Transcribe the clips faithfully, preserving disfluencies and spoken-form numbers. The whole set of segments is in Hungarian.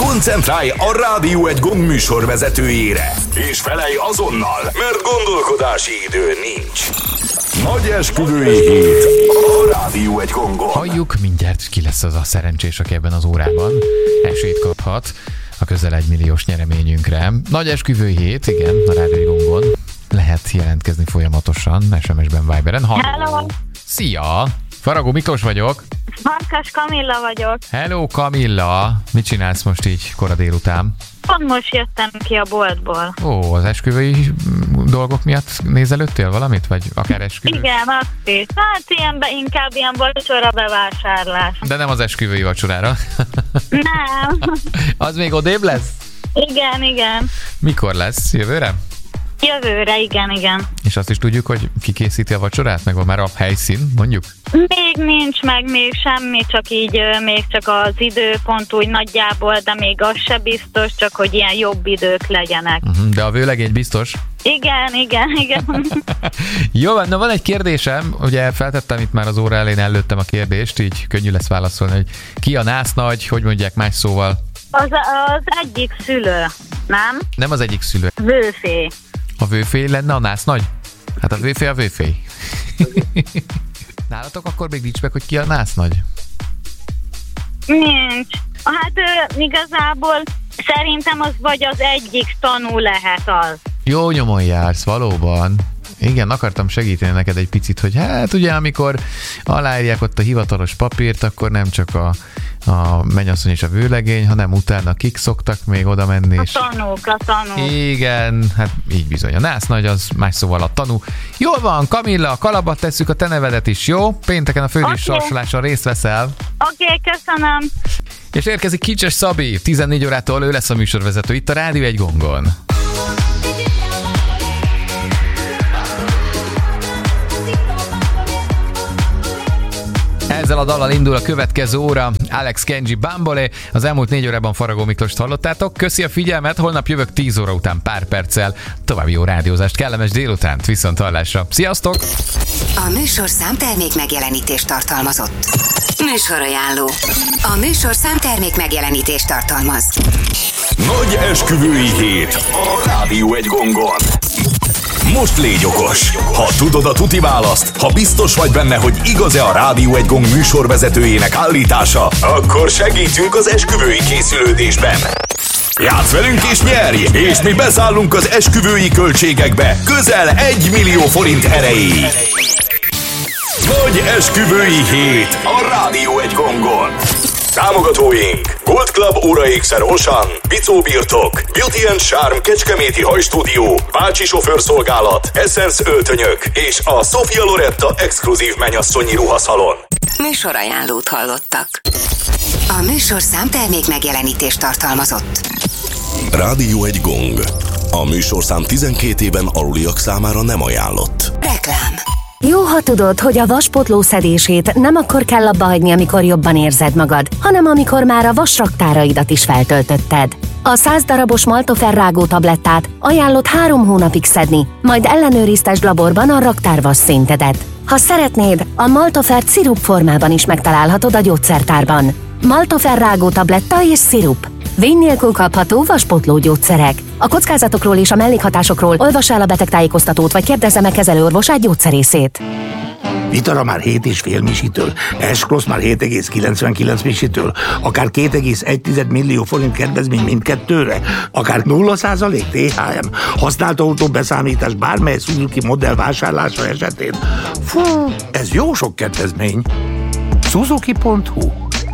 Koncentrálj a Rádió egy gong műsor vezetőjére, és felelj azonnal, mert gondolkodási idő nincs. Nagy esküvői hét a Rádió egy gongon. Halljuk, mindjárt ki lesz az a szerencsés, aki ebben az órában esélyt kaphat a közel egy milliós nyereményünkre. Nagy esküvői hét, igen, a Rádió egy gongon. Lehet jelentkezni folyamatosan, es em es-ben, Viberen. Hello! Szia! Faragó Miklós vagyok. Farkas Kamilla vagyok. Hello Kamilla! Mit csinálsz most így kora délután? Pont most jöttem ki a boltból. Ó, az esküvői dolgok miatt nézelődtél valamit? Vagy akár esküvő? Igen, azt is. Hát ilyen be, inkább ilyen vacsora bevásárlás. De nem az esküvői vacsorára? Nem. Az még odébb lesz? Igen, igen. Mikor lesz? Jövőre? Jövőre, igen, igen. És azt is tudjuk, hogy ki készíti a vacsorát? Meg van már a helyszín, mondjuk? Még nincs meg még semmi, csak így, még csak az időpont úgy nagyjából, de még az se biztos, csak hogy ilyen jobb idők legyenek. Uh-huh, de a vőlegény biztos? Igen, igen, igen. Jó, na van egy kérdésem, ugye feltettem itt már az óra elején, előttem a kérdést, így könnyű lesz válaszolni, hogy ki a násznagy, hogy mondják más szóval? Az, az egyik szülő, nem? Nem az egyik szülő. Vőfé. A vőfé lenne a násznagy? Hát a vőfé a vőfé. Nálatok akkor még nincs meg, hogy ki a násznagy? Nincs. Hát ő, igazából szerintem az vagy az egyik tanú lehet az. Jó nyomon jársz, valóban. Igen, akartam segíteni neked egy picit, hogy hát ugye amikor aláírják ott a hivatalos papírt, akkor nem csak a, a mennyasszony és a vőlegény, hanem utána kik szoktak még oda menni. A tanúk, a tanúk. Igen, hát így bizony. A násznagy az más szóval a tanú. Jól van, Kamilla, kalapba tesszük a te nevedet is, jó? Pénteken a fődés okay. sorsoláson részt veszel. Oké, okay, köszönöm. És érkezik Kicses Szabi, tizennégy órától ő lesz a műsorvezető itt a Rádió egy gongon. Ezzel a dallal indul a következő óra. Alex Kenji Bambole. Az elmúlt négy órában Faragó Miklóst hallottátok. Köszi a figyelmet, holnap jövök tíz óra után pár perccel. További jó rádiózást, kellemes délutánt, viszont hallásra. Sziasztok! A műsorszám termék megjelenítést tartalmazott. Műsorajánló. A műsorszám termék megjelenítést tartalmaz. Nagy esküvői hét a Rádió egy gongon. Most légy okos! Ha tudod a tuti választ, ha biztos vagy benne, hogy igaz-e a Rádió egy gong műsorvezetőjének állítása, akkor segítünk az esküvői készülődésben. Játsz velünk és nyerj, és mi beszállunk az esküvői költségekbe közel egy millió forint erejéig. Nagy esküvői hét a Rádió egy gongon. Támogatóink: Gold Club óraékszer Osan, Bicó Birtok, Beauty and Charm Kecskeméti hajstúdió, Bácsi sofőrszolgálat, Essence öltönyök és a Sofia Loretta exkluzív mennyasszonyi ruhaszalon. Műsorajánlót hallottak. A műsorszám termék megjelenítést tartalmazott. Rádió egy gong. A műsorszám tizenkét éven aluliak számára nem ajánlott. Reklám. Jó, ha tudod, hogy a vaspotló szedését nem akkor kell abba hagyni, amikor jobban érzed magad, hanem amikor már a vasraktáraidat is feltöltötted. A száz darabos Maltofer rágó tablettát ajánlott három hónapig szedni, majd ellenőriztesd laborban a raktárvas szintedet. Ha szeretnéd, a Maltofert szirup formában is megtalálhatod a gyógyszertárban. Maltofer rágó tabletta és szirup. Vény nélkül kapható vaspotló gyógyszerek. A kockázatokról és a mellékhatásokról olvass el a betegtájékoztatót, vagy kérdezze meg kezelőorvosát, gyógyszerészét. Vitara már hét és fél misitől, S-Cross már hét egész kilencvenkilenc misitől, akár két egész egy millió forint kedvezmény mindkettőre, akár nulla százalék té há em, használt autó beszámítás bármely Suzuki modell vásárlása esetén. Fú, ez jó sok kedvezmény. Suzuki pont hu.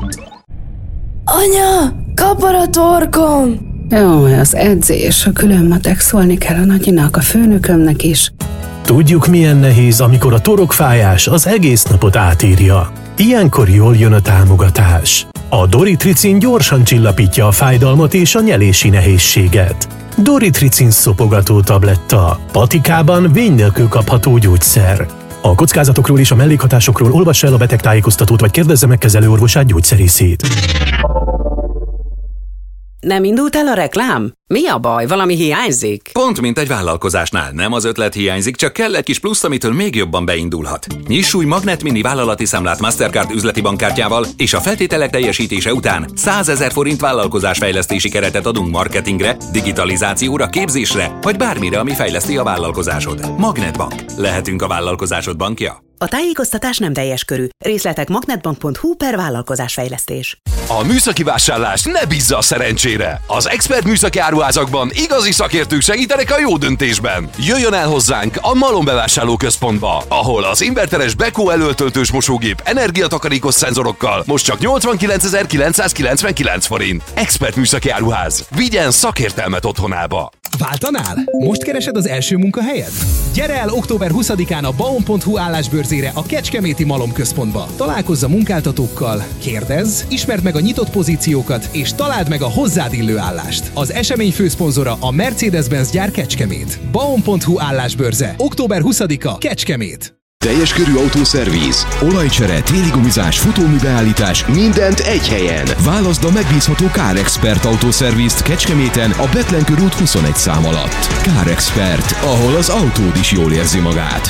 Anya, kapar a torkom! Jó, az edzés, a külön matek, szólni kell a nagyinak, a főnökömnek is. Tudjuk, milyen nehéz, amikor a torokfájás az egész napot átírja. Ilyenkor jól jön a támogatás. A Doritricin gyorsan csillapítja a fájdalmat és a nyelési nehézséget. Doritricin szopogató tabletta. Patikában vény nélkül kapható gyógyszer. A kockázatokról és a mellékhatásokról olvass el a betegtájékoztatót, vagy kérdezze meg kezelőorvosát, gyógyszerészét. Nem indult el a reklám? Mi a baj? Valami hiányzik? Pont mint egy vállalkozásnál. Nem az ötlet hiányzik, csak kell egy kis plusz, amitől még jobban beindulhat. Nyiss új Magnet Mini vállalati számlát Mastercard üzleti bankkártyával, és a feltételek teljesítése után százezer forint vállalkozásfejlesztési keretet adunk marketingre, digitalizációra, képzésre, vagy bármire, ami fejleszti a vállalkozásod. Magnetbank. Lehetünk a vállalkozásod bankja. A tájékoztatás nem teljes körű. Részletek magnetbank.hu per vállalkozásfejlesztés. A műszaki vásárlás ne bízza a szerencsére. Az Expert műszaki áruházakban igazi szakértők segítenek a jó döntésben. Jöjjön el hozzánk a Malom bevásárlóközpontba, ahol az inverteres Beko előtöltős mosógép energiatakarékos szenzorokkal most csak nyolcvankilencezer-kilencszázkilencvenkilenc forint. Expert műszaki áruház. Vigyen szakértelmet otthonába. Váltanál? Most keresed az első munkahelyet? Gyere el október huszadikán a baon pont hu állásbörzére a Kecskeméti Malom központba. Találkozz a munkáltatókkal, kérdezz, ismerd meg a nyitott pozíciókat, és találd meg a hozzád illő állást. Az esemény főszponzora a Mercedes-Benz gyár Kecskemét. baon pont hu állásbörze. október huszadika, Kecskemét. Teljes körű autószervíz, olajcsere, téligumizás, futóműbeállítás, mindent egy helyen. Válaszd a megbízható CarExpert autószervízt Kecskeméten a Bethlen körút huszonegy szám alatt. CarExpert, ahol az autód is jól érzi magát.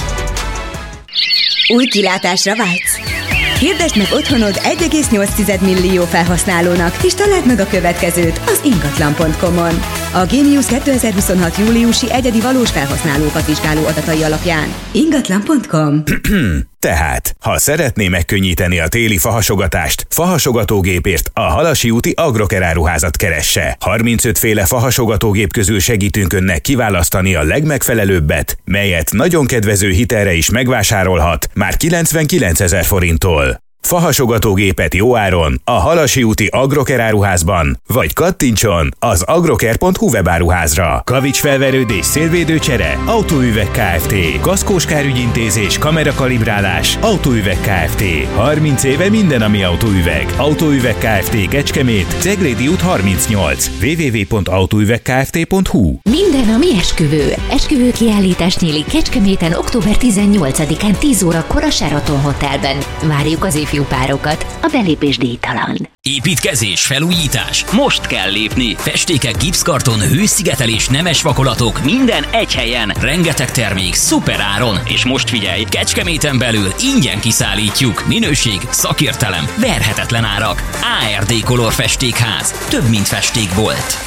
Új kilátásra vágysz? Hirdesd meg otthonod egy egész nyolc millió felhasználónak, és találd meg a következőt az ingatlan pont com-on. A Gémius kétezer-huszonhat júliusi egyedi valós felhasználókat vizsgáló adatai alapján. ingatlan pont com. Tehát, ha szeretné megkönnyíteni a téli fahasogatást, fahasogatógépért a Halasi úti Agroker áruházat keresse. harmincöt féle fahasogatógép közül segítünk önnek kiválasztani a legmegfelelőbbet, melyet nagyon kedvező hitelre is megvásárolhat, már kilencvenkilencezer forinttól. Fahasogatógépet jó áron a Halasi úti Agroker áruházban, vagy kattintson az agroker pont hu webáruházra. Kavicsfelverődés, szélvédő csere, Autóüveg Kft. Kaszkós kárügyintézés, kamerakalibrálás, Autóüveg Kft. harminc éve minden, ami autóüveg. Autóüveg Kft. Kecskemét, Ceglédi út harmincnyolc. double-u double-u double-u pont autóüvegkft pont hu. Minden, ami esküvő. Esküvő kiállítás nyílik Kecskeméten október tizennyolcadikán tíz órakor a Sheraton Hotelben. Várjuk az ifjú párokat, a belépés díjtalan. Építkezés, felújítás, most kell lépni. Festékek, gipszkarton, hőszigetelés, nemes vakolatok, minden egy helyen. Rengeteg termék, szuper áron. És most figyelj, Kecskeméten belül ingyen kiszállítjuk. Minőség, szakértelem, verhetetlen árak. á er dé Color Festékház. Több, mint festékbolt.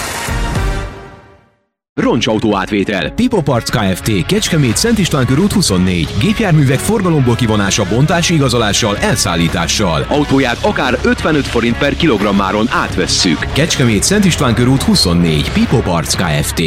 Roncsautó átvétel, Pipo Parts Kft. Kecskemét, Szent István körút huszonnégy. Gépjárművek forgalomból kivonása, bontási igazolással, elszállítással. Autóját akár ötvenöt forint per kilogrammáron átvesszük. Kecskemét, Szent István körút huszonnégy. Pipo Parts Kft.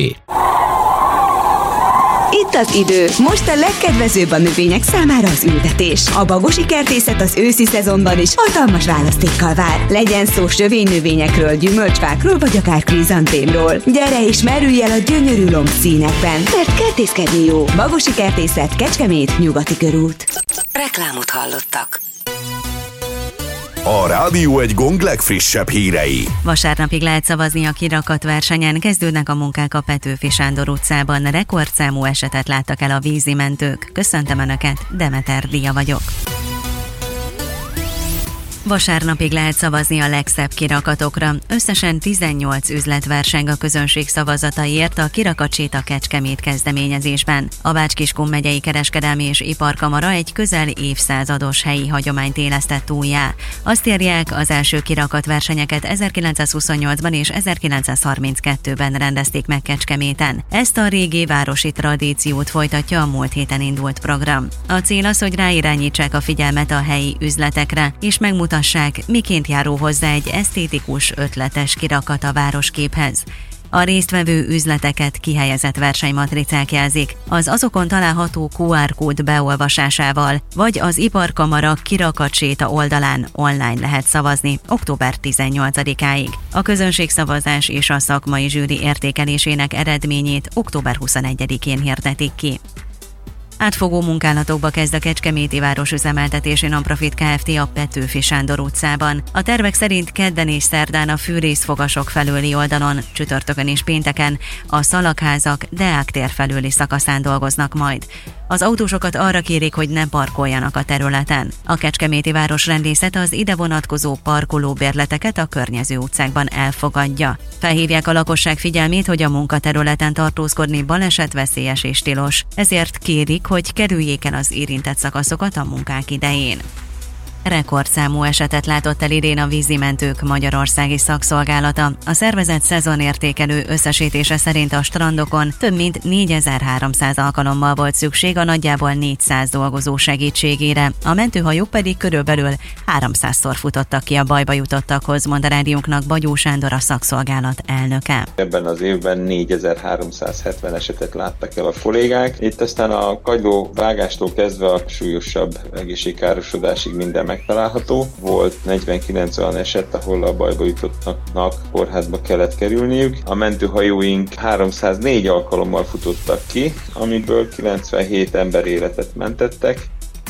Itt az idő. Most a legkedvezőbb a növények számára az ültetés. A Bagosi Kertészet az őszi szezonban is hatalmas választékkal vár. Legyen szó sövénynövényekről, gyümölcsfákról vagy akár krizantémról. Gyere és merülj el a gyönyörű lombszínekben, mert kertészkedni jó. Bagosi Kertészet, Kecskemét, Nyugati körút. Reklámot hallottak. A Rádió egy Gong legfrissebb hírei. Vasárnapig lehet szavazni a kirakatversenyen, kezdődnek a munkák a Petőfi Sándor utcában. Rekordszámú esetet láttak el a vízimentők. Köszöntöm Önöket, Demeter Dia vagyok. Vasárnapig lehet szavazni a legszebb kirakatokra. Összesen tizennyolc üzlet verseng a közönség szavazataiért a Kirakatséta Kecskemét kezdeményezésben. A Bács-Kiskun megyei kereskedelmi és iparkamara egy közel évszázados helyi hagyományt élesztett újjá. Azt írják, az első kirakatversenyeket ezerkilencszázhuszonnyolcban és ezerkilencszázharminckettőben rendezték meg Kecskeméten. Ezt a régi városi tradíciót folytatja a múlt héten indult program. A cél az, hogy ráirányítsák a figyelmet a helyi üzletekre, és megmutassák, miként járó hozzá egy esztétikus, ötletes kirakat a városképhez. A résztvevő üzleteket kihelyezett versenymatricák jelzik, az azokon található kú ár kód beolvasásával, vagy az Iparkamara Kirakatséta oldalán online lehet szavazni október tizennyolcadikáig. A közönségszavazás és a szakmai zsűri értékelésének eredményét október huszonegyedikén hirdetik ki. Átfogó munkálatokba kezd a Kecskeméti Városüzemeltetési Nonprofit Kft. A Petőfi Sándor utcában. A tervek szerint kedden és szerdán a fűrészfogasok felőli oldalon, csütörtökön és pénteken a Szalagházak Deák tér felőli szakaszán dolgoznak majd. Az autósokat arra kérik, hogy ne parkoljanak a területen. A Kecskeméti Városrendészet az ide vonatkozó parkolóbérleteket a környező utcákban elfogadja. Felhívják a lakosság figyelmét, hogy a munkaterületen tartózkodni balesetveszélyes és tilos, ezért kérik, hogy kerüljék el az érintett szakaszokat a munkák idején. Rekordszámú esetet látott el idén a vízimentők magyarországi szakszolgálata. A szervezet szezonértékelő összesítése szerint a strandokon több mint négyezer-háromszáz alkalommal volt szükség a nagyjából négyszáz dolgozó segítségére. A mentőhajók pedig körülbelül háromszázszor futottak ki a bajba jutottakhoz, mond a rádiónknak Bagyó Sándor, a szakszolgálat elnöke. Ebben az évben négyezer-háromszázhetven esetet láttak el a kollégák. Itt aztán a kagyló vágástól kezdve a súlyosabb egészségkárosodásig minden megtalálható. Volt negyvenkilenc olyan eset, ahol a bajba jutottnak kórházba kellett kerülniük. A mentőhajóink háromszáznégy alkalommal futottak ki, amiből kilencvenhét ember életet mentettek.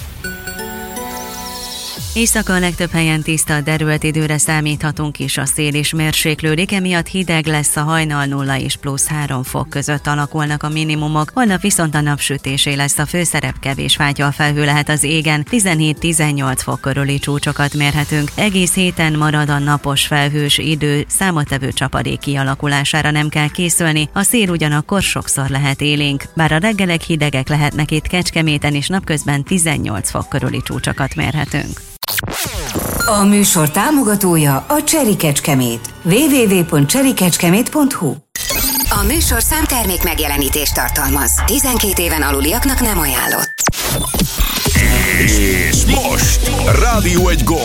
Éjszaka a legtöbb helyen tiszta, derült időre számíthatunk is, a szél is mérséklődik, emiatt hideg lesz, a hajnal nulla és plusz három fok között alakulnak a minimumok, holnap viszont a napsütésé lesz a főszerep, kevés fátyolfelhő lehet az égen, tizenhét-tizennyolc fok körüli csúcsokat mérhetünk. Egész héten marad a napos felhős idő, számottevő csapadék kialakulására nem kell készülni, a szél ugyanakkor sokszor lehet élénk, bár a reggelek hidegek lehetnek itt Kecskeméten, és napközben tizennyolc fok körüli csúcsokat mérhetünk. A műsor támogatója a Cherry Kecskemét. double-u double-u double-u pont cherry kecskemét pont hu. A műsor számtermék megjelenítést tartalmaz. tizenkét éven aluliaknak nem ajánlott. És most Rádió egy gomb.